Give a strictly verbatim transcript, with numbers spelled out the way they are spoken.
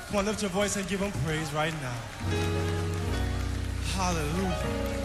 Come on, lift your voice and give him praise right now. Hallelujah.